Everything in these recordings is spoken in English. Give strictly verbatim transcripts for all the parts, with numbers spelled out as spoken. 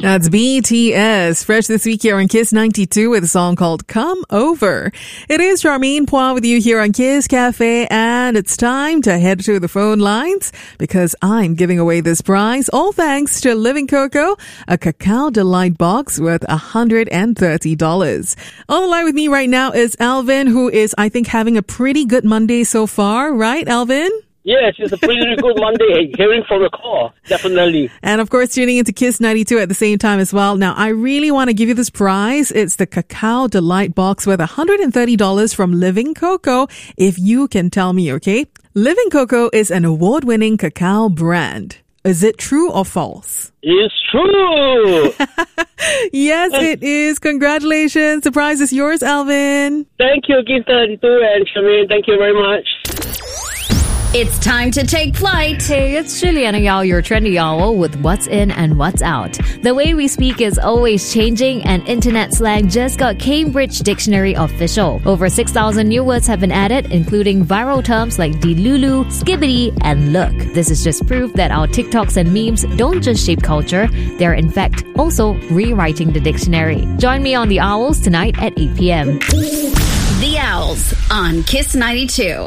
That's B T S, fresh this week here on Kiss ninety-two with a song called Come Over. It is Charmaine Poir with you here on Kiss Cafe, and it's time to head to the phone lines because I'm giving away this prize, all thanks to Living Cocoa, a Cacao Delight box worth one hundred thirty dollars. On the line with me right now is Alvin, who is, I think, having a pretty good Monday so far, right, Alvin? Yes, it's a pretty good Monday, hearing from the call, definitely. And of course, tuning into Kiss ninety-two at the same time as well. Now, I really want to give you this prize. It's the Cacao Delight box worth one hundred thirty dollars from Living Cocoa, if you can tell me, okay? Living Cocoa is an award-winning cacao brand. Is it true or false? It's true. Yes, it is. Congratulations. The prize is yours, Alvin. Thank you, Kiss ninety-two and Charmaine. Thank you very much. It's time to take flight. Hey, it's Juliana Yao, your trendy owl, with what's in and what's out. The way we speak is always changing, and internet slang just got Cambridge Dictionary official. Over six thousand new words have been added, including viral terms like delulu, skibbity, and look. This is just proof that our TikToks and memes don't just shape culture, they're in fact also rewriting the dictionary. Join me on The Owls tonight at eight p.m. The Owls on Kiss ninety-two.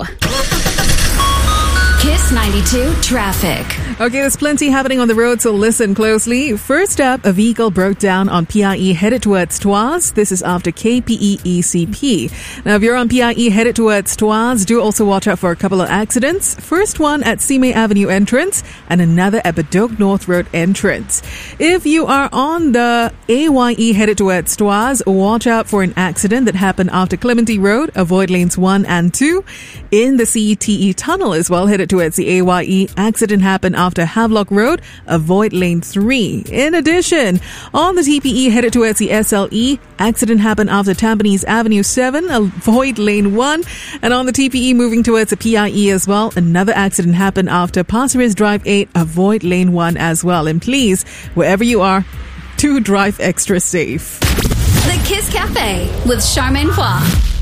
Kiss ninety-two traffic. Okay, there's plenty happening on the road, so listen closely. First up, a vehicle broke down on P I E headed towards Tuas. This is after K P E E C P. Now, if you're on P I E headed towards Tuas, do also watch out for a couple of accidents. First one at Simei Avenue entrance and another at Bedok North Road entrance. If you are on the A Y E headed towards Tuas, watch out for an accident that happened after Clementi Road. Avoid lanes one and two. In the C T E tunnel as well, headed towards the A Y E, accident happened after Havelock Road. Avoid lane three. In addition, on the T P E headed towards the S L E, accident happened after Tampines Avenue seven. Avoid lane one. And on the T P E moving towards the P I E as well, another accident happened after Pasir Ris Drive eight. Avoid lane one as well. And please, wherever you are, do drive extra safe. The Kiss Cafe with Charmaine Poir.